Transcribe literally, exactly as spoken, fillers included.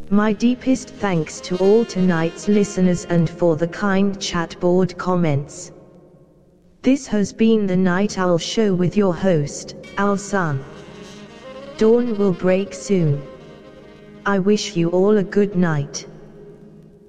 My deepest thanks to all tonight's listeners and for the kind chat board comments. This has been the Night Owl Show with your host, Owl Sun. Dawn will break soon. I wish you all a good night.